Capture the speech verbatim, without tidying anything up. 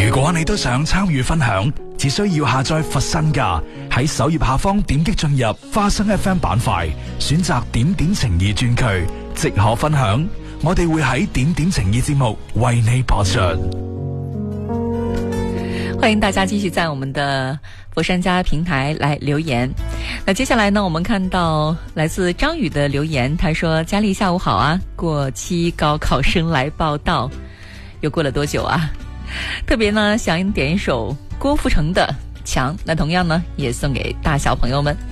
如果你都想參與分享，只需要下載佛山架，喺首頁下方點擊進入花生 F M 板塊，選擇點點情意專區，即可分享。我哋會喺點點情意節目為你播出。 歡迎大家繼續在我們的佛山家平台來留言。那接下來呢，我們看到來自張宇的留言，他說：佳麗下午好啊，過期高考生來報到，又過了多久啊？特別呢想點一首郭富城的《牆》，那同樣呢也送給大小朋友們。